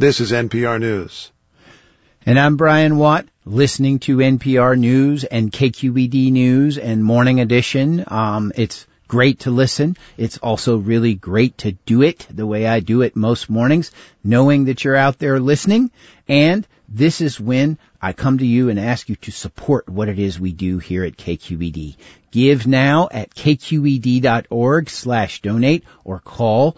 This is NPR News. And I'm Brian Watt, listening to NPR News and KQED News and Morning Edition. It's great to listen. It's also really great to do it the way I do it most mornings, knowing that you're out there listening. And this is when I come to you and ask you to support what it is we do here at KQED. Give now at kqed.org/donate or call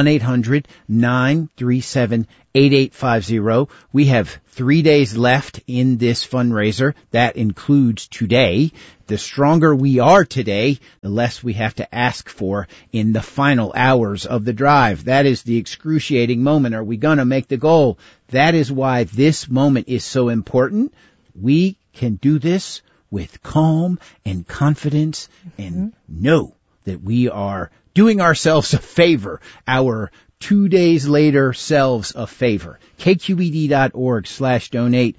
1-800-937-8850. We have 3 days left in this fundraiser. That includes today. The stronger we are today, the less we have to ask for in the final hours of the drive. That is the excruciating moment. Are we going to make the goal? That is why this moment is so important. We can do this with calm and confidence and know that we are doing ourselves a favor, our 2 days later selves a favor. kqed.org/donate,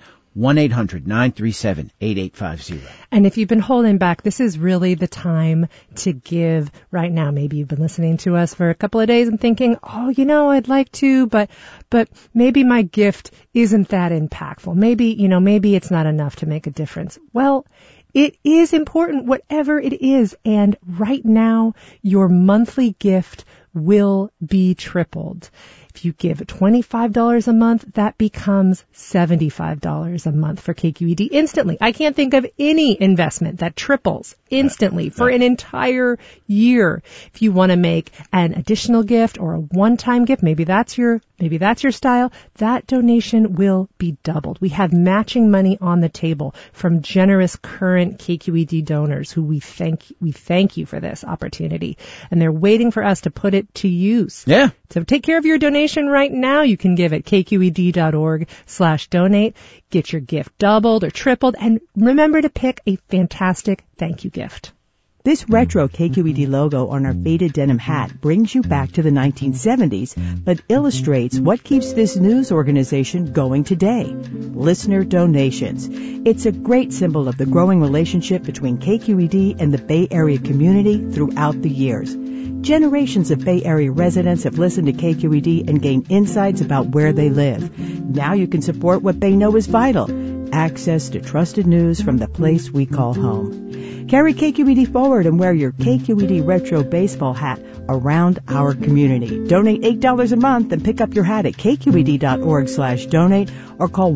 1-800-937-8850. And if you've been holding back, this is really the time to give right now. Maybe you've been listening to us for a couple of days and thinking, oh, I'd like to, but maybe my gift isn't that impactful. Maybe it's not enough to make a difference. Well, it is important, whatever it is. And right now, your monthly gift will be tripled. If you give $25 a month, that becomes $75 a month for KQED instantly. I can't think of any investment that triples instantly for an entire year. If you want to make an additional gift or a one-time gift, maybe that's your style, that donation will be doubled. We have matching money on the table from generous current KQED donors who we thank you for this opportunity. And they're waiting for us to put it to use. Yeah. So take care of your donation right now. You can give at kqed.org/donate. Get your gift doubled or tripled. And remember to pick a fantastic thank you gift. This retro KQED logo on our faded denim hat brings you back to the 1970s, but illustrates what keeps this news organization going today. Listener donations. It's a great symbol of the growing relationship between KQED and the Bay Area community throughout the years. Generations of Bay Area residents have listened to KQED and gained insights about where they live. Now you can support what they know is vital. Access to trusted news from the place we call home. Carry KQED forward and wear your KQED retro baseball hat around our community. Donate $8 a month and pick up your hat at kqed.org/donate or call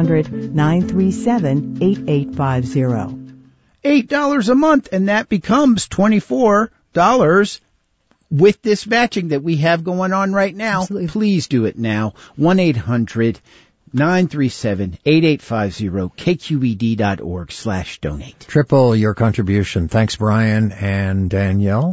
1-800-937-8850. $8 a month, and that becomes $24 with this matching that we have going on right now. Absolutely. Please do it now. 1-800-937-8850, kqed.org/donate. Triple your contribution. Thanks, Brian and Danielle.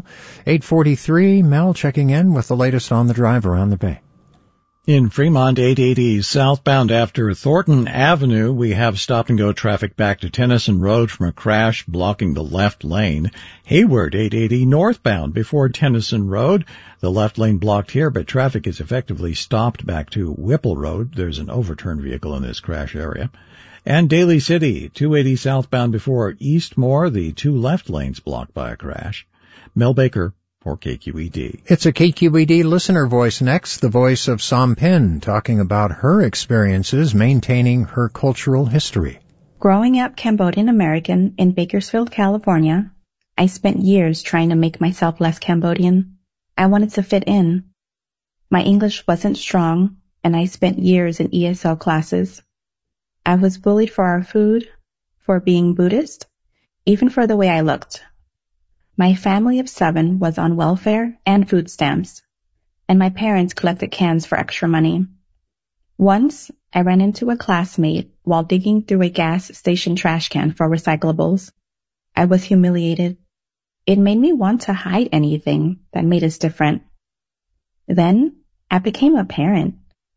8:43, Mel checking in with the latest on the drive around the Bay. In Fremont, 880 southbound after Thornton Avenue, we have stop-and-go traffic back to Tennyson Road from a crash blocking the left lane. Hayward, 880 northbound before Tennyson Road. The left lane blocked here, but traffic is effectively stopped back to Whipple Road. There's an overturned vehicle in this crash area. And Daly City, 280 southbound before Eastmore, the two left lanes blocked by a crash. Mel Baker for KQED. It's a KQED listener voice next, the voice of Som Pin, talking about her experiences maintaining her cultural history. Growing up Cambodian American in Bakersfield, California, I spent years trying to make myself less Cambodian. I wanted to fit in. My English wasn't strong, and I spent years in ESL classes. I was bullied for our food, for being Buddhist, even for the way I looked. My family of 7 was on welfare and food stamps, and my parents collected cans for extra money. Once, I ran into a classmate while digging through a gas station trash can for recyclables. I was humiliated. It made me want to hide anything that made us different. Then, I became a parent.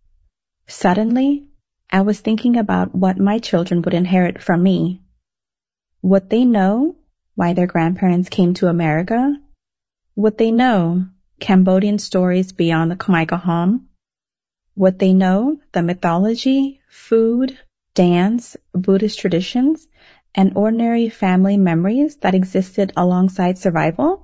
Suddenly, I was thinking about what my children would inherit from me. Would they know why their grandparents came to America? Would they know Cambodian stories beyond the Khmer Rouge? Would they know the mythology, food, dance, Buddhist traditions, and ordinary family memories that existed alongside survival?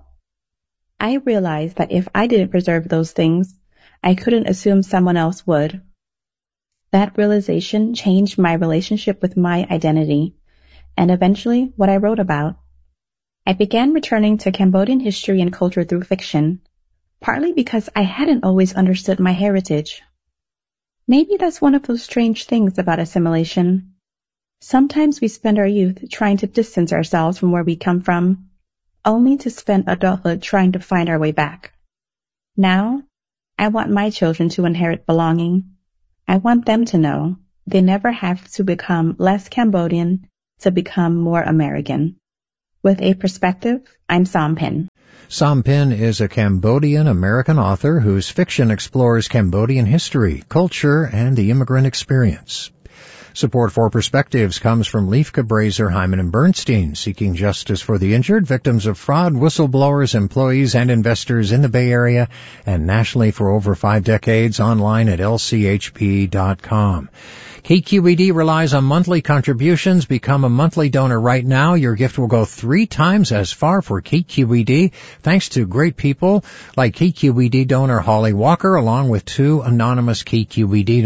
I realized that if I didn't preserve those things, I couldn't assume someone else would. That realization changed my relationship with my identity, and eventually what I wrote about. I began returning to Cambodian history and culture through fiction, partly because I hadn't always understood my heritage. Maybe that's one of those strange things about assimilation. Sometimes we spend our youth trying to distance ourselves from where we come from, only to spend adulthood trying to find our way back. Now, I want my children to inherit belonging. I want them to know they never have to become less Cambodian to become more American. With a perspective, I'm Som Pin. Som Pin is a Cambodian-American author whose fiction explores Cambodian history, culture, and the immigrant experience. Support for Perspectives comes from Leif Cabraser, Hyman & Bernstein, seeking justice for the injured, victims of fraud, whistleblowers, employees, and investors in the Bay Area and nationally for over 5 decades, online at lchp.com. KQED relies on monthly contributions. Become a monthly donor right now. Your gift will go 3 times as far for KQED, thanks to great people like KQED donor Holly Walker, along with 2 anonymous KQED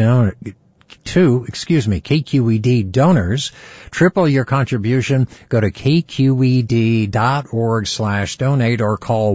donors. Triple your contribution. Go to kqed.org/donate or call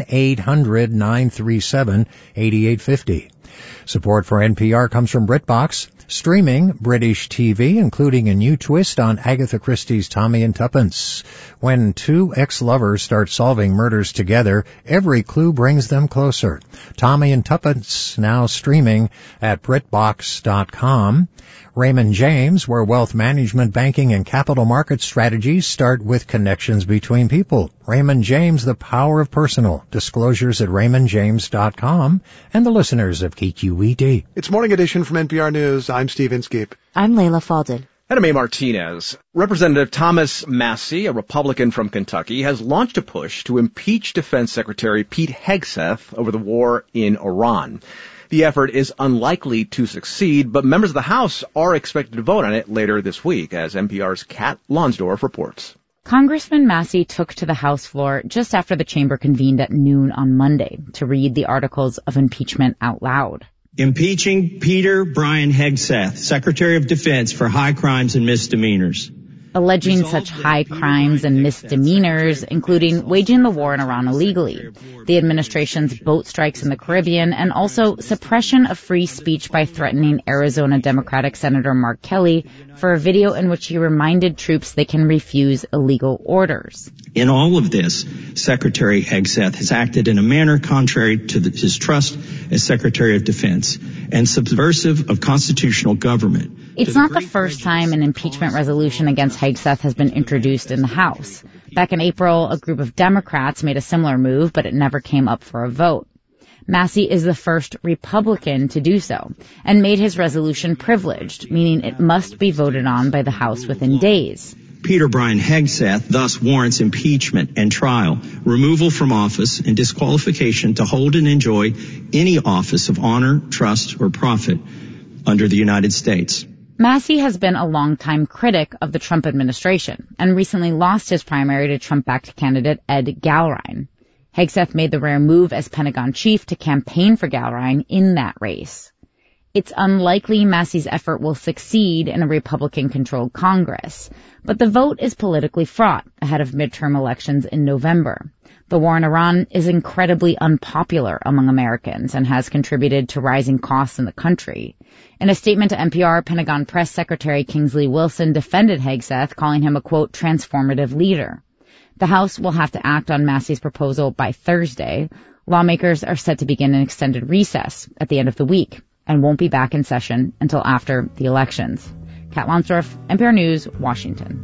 1-800-937-8850. Support for NPR comes from BritBox, streaming British TV, including a new twist on Agatha Christie's Tommy and Tuppence. When 2 ex-lovers start solving murders together, every clue brings them closer. Tommy and Tuppence, now streaming at BritBox.com. Raymond James, where wealth management, banking, and capital market strategies start with connections between people. Raymond James, the power of personal. Disclosures at RaymondJames.com. And the listeners of KQED. It's Morning Edition from NPR News. I'm Steve Inskeep. I'm Layla Falded. Anna Mae Martinez. Representative Thomas Massie, a Republican from Kentucky, has launched a push to impeach Defense Secretary Pete Hegseth over the war in Iran. The effort is unlikely to succeed, but members of the House are expected to vote on it later this week, as NPR's Kat Lonsdorf reports. Congressman Massie took to the House floor just after the chamber convened at noon on Monday to read the articles of impeachment out loud. Impeaching Peter Brian Hegseth, Secretary of Defense, for high crimes and misdemeanors. Alleging such high crimes and misdemeanors, including waging the war in Iran illegally, the administration's boat strikes in the Caribbean, and also suppression of free speech by threatening Arizona Democratic Senator Mark Kelly for a video in which he reminded troops they can refuse illegal orders. In all of this, Secretary Hegseth has acted in a manner contrary to his trust as Secretary of Defense and subversive of constitutional government. It's not the first time an impeachment resolution against Hegseth has been introduced in the House. Back in April, a group of Democrats made a similar move, but it never came up for a vote. Massie is the first Republican to do so, and made his resolution privileged, meaning it must be voted on by the House within days. Peter Brian Hegseth thus warrants impeachment and trial, removal from office, and disqualification to hold and enjoy any office of honor, trust, or profit under the United States. Massie has been a longtime critic of the Trump administration and recently lost his primary to Trump-backed candidate Ed Gallrein. Hegseth made the rare move as Pentagon chief to campaign for Gallrein in that race. It's unlikely Massie's effort will succeed in a Republican-controlled Congress, but the vote is politically fraught ahead of midterm elections in November. The war in Iran is incredibly unpopular among Americans and has contributed to rising costs in the country. In a statement to NPR, Pentagon Press Secretary Kingsley Wilson defended Hegseth, calling him a, quote, transformative leader. The House will have to act on Massie's proposal by Thursday. Lawmakers are set to begin an extended recess at the end of the week and won't be back in session until after the elections. Kat Lonsdorf, NPR News, Washington.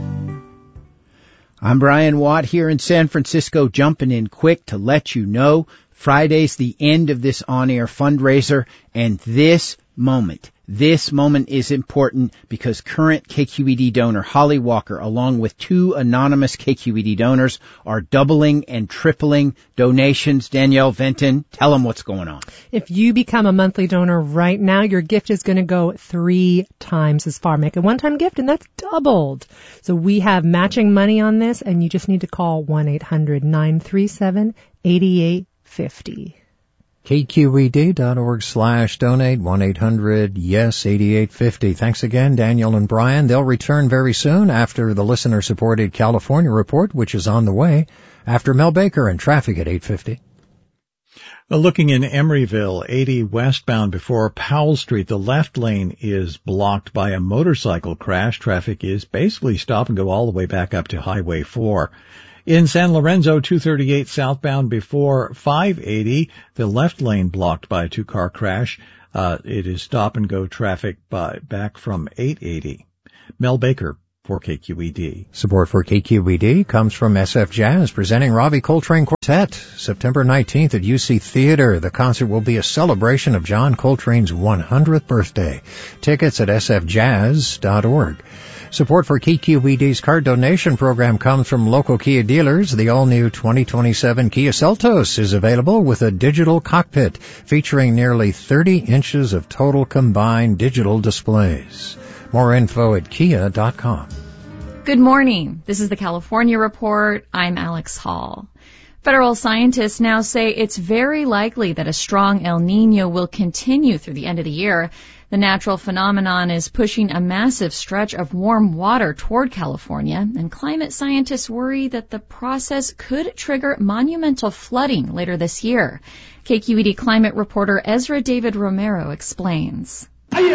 I'm Brian Watt here in San Francisco, jumping in quick to let you know Friday's the end of this on-air fundraiser, and this moment is important because current KQED donor Holly Walker, along with 2 anonymous KQED donors, are doubling and tripling donations. Danielle Venton, tell them what's going on. If you become a monthly donor right now, your gift is going to go 3 times as far. Make a one-time gift, and that's doubled. So we have matching money on this, and you just need to call 1-800-937-8850. KQED.org/donate, 1-800-YES-8850. Thanks again, Daniel and Brian. They'll return very soon after the listener-supported California report, which is on the way, after Mel Baker and traffic at 8:50. Looking in Emeryville, 80 westbound before Powell Street, the left lane is blocked by a motorcycle crash. Traffic is basically stop and go all the way back up to Highway 4. In San Lorenzo, 238 southbound before 580, the left lane blocked by a two-car crash. It is stop and go traffic back from 880. Mel Baker for KQED. Support for KQED comes from SF Jazz, presenting Ravi Coltrane Quartet, September 19th at UC Theater. The concert will be a celebration of John Coltrane's 100th birthday. Tickets at sfjazz.org. Support for KQED's card donation program comes from local Kia dealers. The all-new 2027 Kia Seltos is available with a digital cockpit featuring nearly 30 inches of total combined digital displays. More info at kia.com. Good morning. This is the California Report. I'm Alex Hall. Federal scientists now say it's very likely that a strong El Niño will continue through the end of the year. The natural phenomenon is pushing a massive stretch of warm water toward California, and climate scientists worry that the process could trigger monumental flooding later this year. KQED climate reporter Ezra David Romero explains.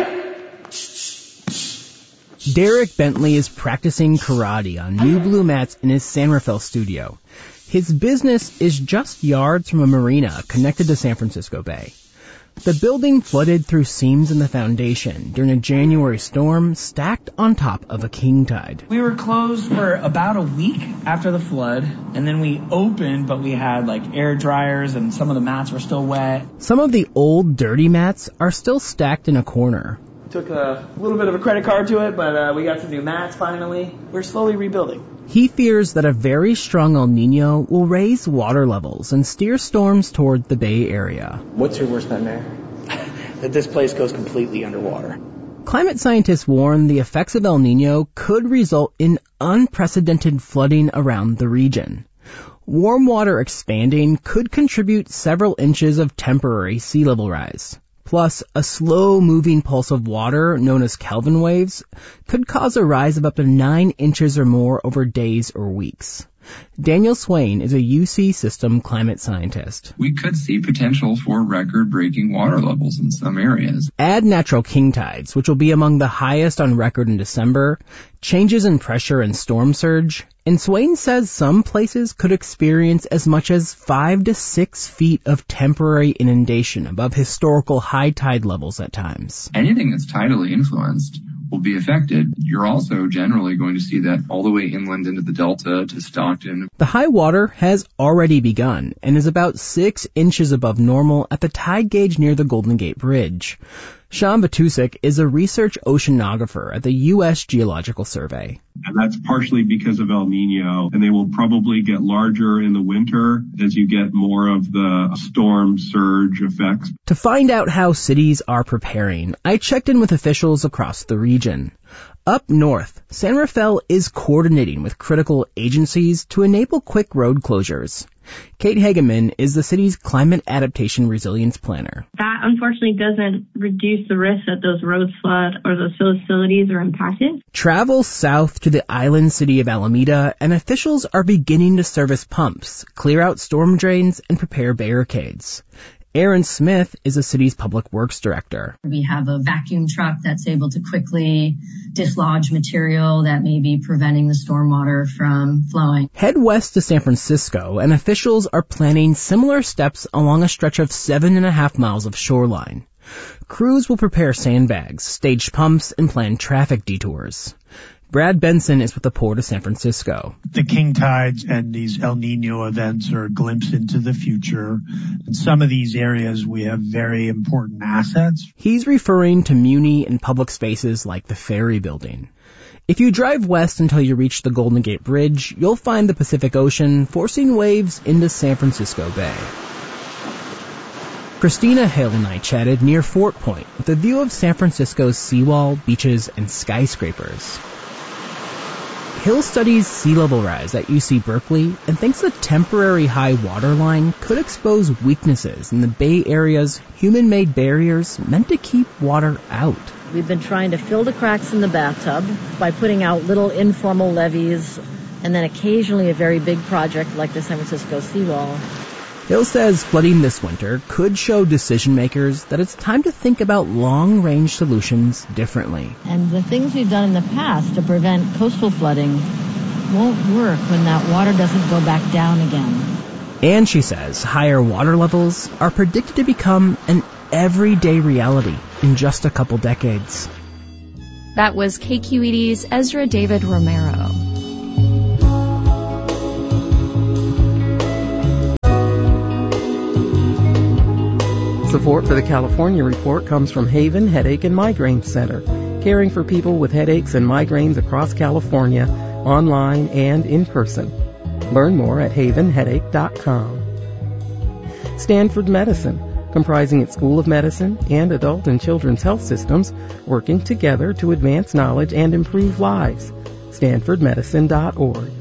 Derek Bentley is practicing karate on new blue mats in his San Rafael studio. His business is just yards from a marina connected to San Francisco Bay. The building flooded through seams in the foundation during a January storm stacked on top of a king tide. We were closed for about a week after the flood, and then we opened, but we had air dryers and some of the mats were still wet. Some of the old dirty mats are still stacked in a corner. Took a little bit of a credit card to it, but we got some new mats finally. We're slowly rebuilding. He fears that a very strong El Niño will raise water levels and steer storms toward the Bay Area. What's your worst nightmare? That this place goes completely underwater. Climate scientists warn the effects of El Niño could result in unprecedented flooding around the region. Warm water expanding could contribute several inches of temporary sea level rise. Plus, a slow-moving pulse of water, known as Kelvin waves, could cause a rise of up to 9 inches or more over days or weeks. Daniel Swain is a UC System climate scientist. We could see potential for record-breaking water levels in some areas. Add natural king tides, which will be among the highest on record in December, changes in pressure and storm surge, and Swain says some places could experience as much as 5 to 6 feet of temporary inundation above historical high tide levels at times. Anything that's tidally influenced will be affected. You're also generally going to see that all the way inland into the Delta to Stockton. The high water has already begun and is about 6 inches above normal at the tide gauge near the Golden Gate Bridge. Sean Batusik is a research oceanographer at the U.S. Geological Survey. And that's partially because of El Niño, and they will probably get larger in the winter as you get more of the storm surge effects. To find out how cities are preparing, I checked in with officials across the region. Up north, San Rafael is coordinating with critical agencies to enable quick road closures. Kate Hageman is the city's climate adaptation resilience planner. That unfortunately doesn't reduce the risk that those roads flood or those facilities are impacted. Travel south to the island city of Alameda, and officials are beginning to service pumps, clear out storm drains, and prepare barricades. Aaron Smith is the city's public works director. We have a vacuum truck that's able to quickly dislodge material that may be preventing the stormwater from flowing. Head west to San Francisco, and officials are planning similar steps along a stretch of 7.5 miles of shoreline. Crews will prepare sandbags, stage pumps, and plan traffic detours. Brad Benson is with the Port of San Francisco. The king tides and these El Niño events are a glimpse into the future. In some of these areas, we have very important assets. He's referring to muni and public spaces like the Ferry Building. If you drive west until you reach the Golden Gate Bridge, you'll find the Pacific Ocean forcing waves into San Francisco Bay. Christina Hill and I chatted near Fort Point with a view of San Francisco's seawall, beaches, and skyscrapers. Hill studies sea level rise at UC Berkeley and thinks a temporary high water line could expose weaknesses in the Bay Area's human-made barriers meant to keep water out. We've been trying to fill the cracks in the bathtub by putting out little informal levees and then occasionally a very big project like the San Francisco seawall. Hill says flooding this winter could show decision makers that it's time to think about long-range solutions differently. And the things we've done in the past to prevent coastal flooding won't work when that water doesn't go back down again. And she says higher water levels are predicted to become an everyday reality in just a couple decades. That was KQED's Ezra David Romero. Support for the California Report comes from Haven Headache and Migraine Center, caring for people with headaches and migraines across California, online and in person. Learn more at havenheadache.com. Stanford Medicine, comprising its School of Medicine and adult and children's health systems, working together to advance knowledge and improve lives. StanfordMedicine.org.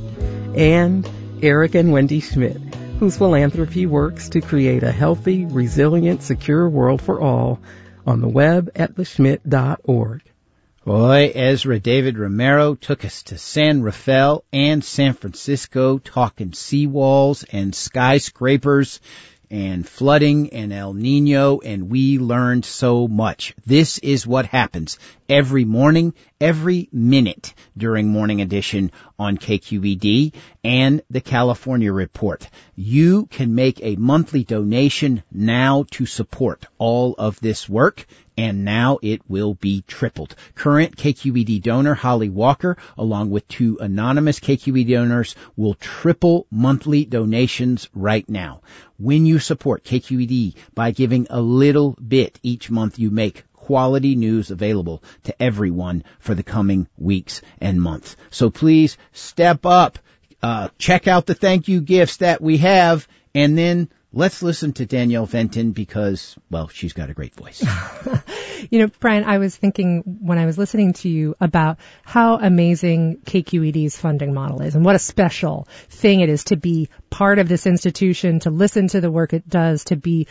And Eric and Wendy Schmidt, whose philanthropy works to create a healthy, resilient, secure world for all, on the web at theschmidt.org. Boy, Ezra David Romero took us to San Rafael and San Francisco, talking seawalls and skyscrapers and flooding and El Nino, and we learned so much. This is what happens every morning, every minute during Morning Edition on KQED and the California Report. You can make a monthly donation now to support all of this work, and now it will be tripled. Current KQED donor Holly Walker, along with 2 anonymous KQED donors, will triple monthly donations right now. When you support KQED by giving a little bit each month, you make quality news available to everyone for the coming weeks and months. So please step up, check out the thank you gifts that we have, and then let's listen to Danielle Venton because, well, she's got a great voice. You know, Brian, I was thinking when I was listening to you about how amazing KQED's funding model is and what a special thing it is to be part of this institution, to listen to the work it does, to be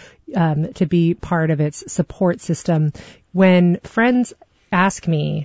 part of its support system. When friends ask me,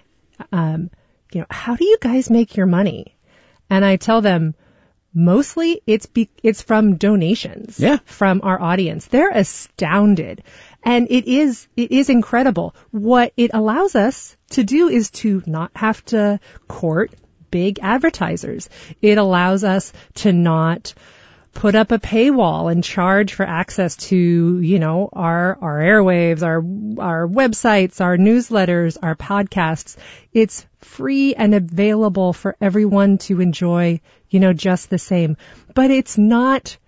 how do you guys make your money? And I tell them, mostly it's from donations from our audience. They're astounded. And it is incredible. What it allows us to do is to not have to court big advertisers. It allows us to not put up a paywall and charge for access to, our airwaves, our websites, our newsletters, our podcasts. It's free and available for everyone to enjoy, just the same. But it's not,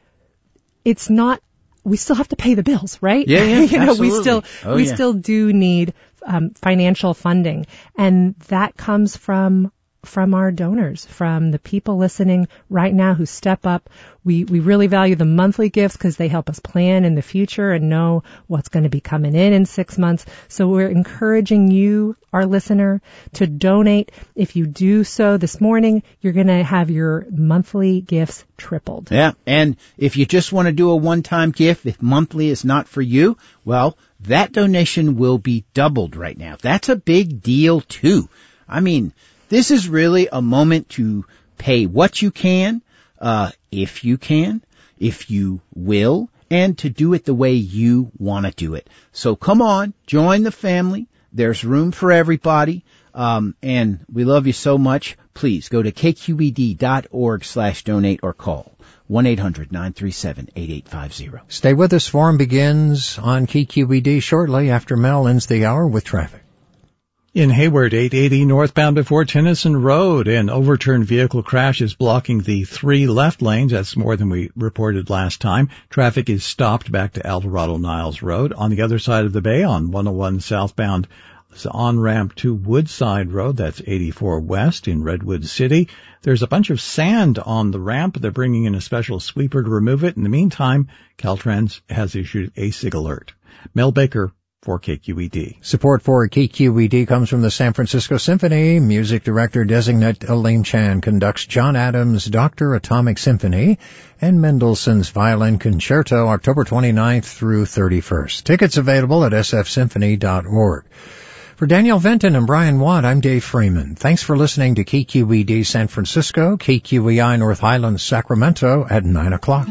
we still have to pay the bills, right? Yeah, absolutely. We still do need, financial funding. And that comes from our donors, from the people listening right now who step up. We really value the monthly gifts because they help us plan in the future and know what's going to be coming in 6 months. So we're encouraging you, our listener, to donate. If you do so this morning, you're going to have your monthly gifts tripled. Yeah, and if you just want to do a one-time gift, if monthly is not for you, well, that donation will be doubled right now. That's a big deal, too. I mean, this is really a moment to pay what you can, if you will, and to do it the way you want to do it. So come on, join the family. There's room for everybody. And we love you so much. Please go to kqed.org/donate or call 1-800-937-8850. Stay with us. Forum begins on KQED shortly after Mel ends the hour with traffic. In Hayward, 880 northbound before Tennyson Road, an overturned vehicle crash is blocking the 3 left lanes. That's more than we reported last time. Traffic is stopped back to Alvarado Niles Road. On the other side of the bay, on 101 southbound, on-ramp to Woodside Road. That's 84 west in Redwood City. There's a bunch of sand on the ramp. They're bringing in a special sweeper to remove it. In the meantime, Caltrans has issued a SIG alert. Mel Baker for KQED. Support for KQED comes from the San Francisco Symphony. Music director designate Elaine Chan conducts John Adams' Dr. Atomic Symphony and Mendelssohn's Violin Concerto October 29th through 31st. Tickets available at sfsymphony.org. For Danielle Venton and Brian Watt, I'm Dave Freeman. Thanks for listening to KQED San Francisco, KQEI North Highlands, Sacramento at 9 o'clock.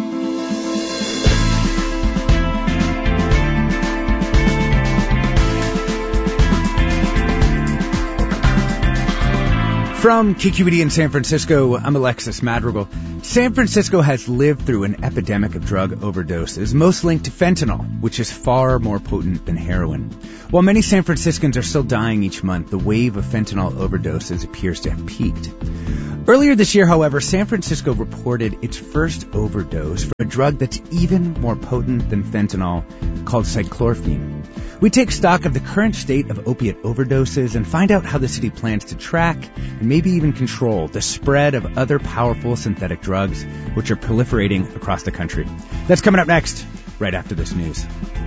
From KQED in San Francisco, I'm Alexis Madrigal. San Francisco has lived through an epidemic of drug overdoses, most linked to fentanyl, which is far more potent than heroin. While many San Franciscans are still dying each month, the wave of fentanyl overdoses appears to have peaked. Earlier this year, however, San Francisco reported its first overdose from a drug that's even more potent than fentanyl, called cyclorphine. We take stock of the current state of opiate overdoses and find out how the city plans to track and maybe even control the spread of other powerful synthetic drugs which are proliferating across the country. That's coming up next, right after this news.